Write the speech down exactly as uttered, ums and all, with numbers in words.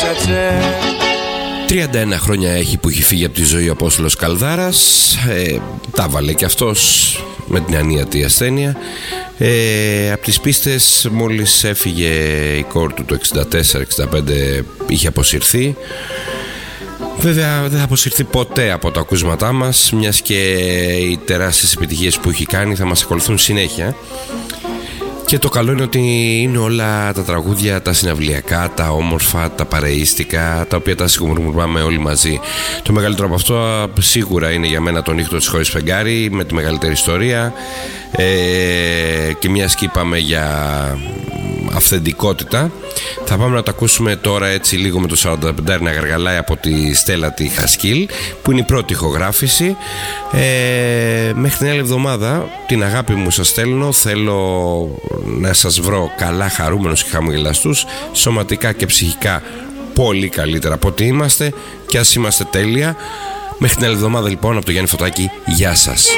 τριάντα ένα χρόνια έχει που έχει φύγει από τη ζωή ο Απόστολος Καλδάρας. ε, Τα βάλε και αυτός με την ανίατη ασθένεια. ε, Από τις πίστες μόλις έφυγε η κόρη του το εξήντα τέσσερα εξήντα πέντε, είχε αποσυρθεί. Βέβαια δεν θα αποσυρθεί ποτέ από τα ακούσματά μας, μιας και οι τεράστιες επιτυχίες που έχει κάνει θα μας ακολουθούν συνέχεια. Και το καλό είναι ότι είναι όλα τα τραγούδια, τα συναυλιακά, τα όμορφα, τα παρεΐστικα, τα οποία τα συγκομουρμουρμάμε όλοι μαζί. Το μεγαλύτερο από αυτό σίγουρα είναι για μένα το νύχτο της χωρίς φεγγάρι, με τη μεγαλύτερη ιστορία. ε, Και μιας και είπαμε για αυθεντικότητα, θα πάμε να το ακούσουμε τώρα έτσι λίγο με το σαράντα πέντε να γαργαλάει από τη Στέλλα τη Χασκίλ, που είναι η πρώτη ηχογράφηση. ε, Μέχρι την άλλη εβδομάδα την αγάπη μου σας στέλνω. Θέλω να σας βρω καλά, χαρούμενους και χαμογελαστούς, σωματικά και ψυχικά πολύ καλύτερα από ό,τι είμαστε, και ας είμαστε τέλεια. Μέχρι την άλλη εβδομάδα λοιπόν, από το Γιάννη Φωτάκη, γεια σας.